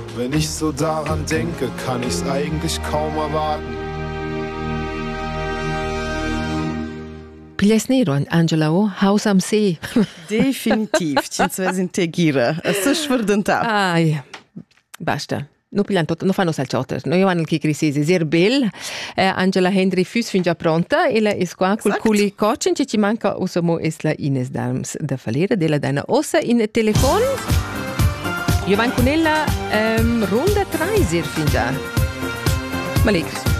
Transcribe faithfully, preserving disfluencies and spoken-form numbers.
Wenn ich so daran denke, kann ich's eigentlich kaum erwarten. Piglies nero, Angela, o? Haus am See. Definitiv, cinque in tegira. Sto sfordentà. Ai, basta. Non pigliamo tutto, non fanno salciotter. Noi abbiamo il crisi, è bel. Eh, Angela Henry Fus fin già pronta e la è qua col culi coccin ci manca usamo es la Ines Darms da falera della dana ossa in telefon. Io van con ella um, ronda tre fin già. Malik.